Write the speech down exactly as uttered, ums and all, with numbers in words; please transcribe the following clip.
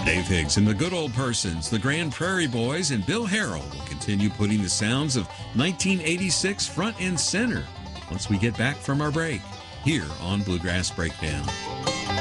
Dave Higgs and the Good Old Persons, the Grand Prairie Boys, and Bill Harrell will continue putting the sounds of nineteen eighty-six front and center once we get back from our break here on Bluegrass Breakdown.